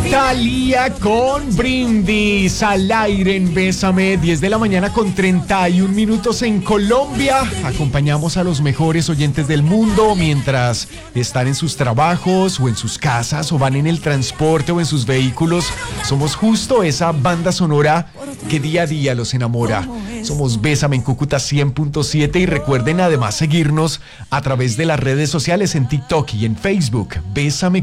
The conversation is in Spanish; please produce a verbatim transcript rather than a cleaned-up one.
Thalía con Brindis al aire en Bésame, diez de la mañana con treinta y un minutos en Colombia. Acompañamos a los mejores oyentes del mundo mientras están en sus trabajos o en sus casas o van en el transporte o en sus vehículos. Somos justo esa banda sonora que día a día los enamora. Somos Bésame en Cúcuta cien punto siete y recuerden además seguirnos a través de las redes sociales en TikTok y en Facebook. Bésame